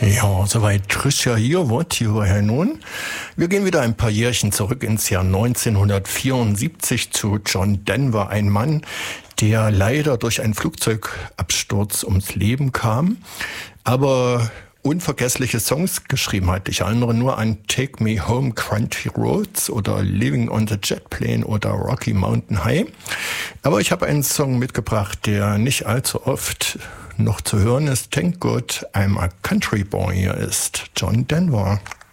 Ja, soweit Tricia Yearwood hierher nun. Wir gehen wieder ein paar Jährchen zurück ins Jahr 1974 zu John Denver, ein Mann, der leider durch einen Flugzeugabsturz ums Leben kam, aber unvergessliche Songs geschrieben hat. Ich erinnere nur an Take Me Home Country Roads oder Living on the Jet Plane oder Rocky Mountain High. Aber ich habe einen Song mitgebracht, der nicht allzu oft noch zu hören ist. Thank God I'm a Country Boy. Hier ist John Denver.